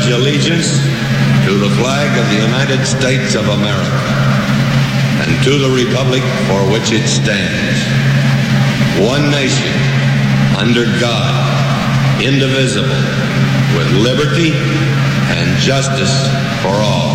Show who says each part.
Speaker 1: pledge allegiance to the flag of the United States of America and to the republic for which it stands, one nation, under God, indivisible, with liberty and justice for all.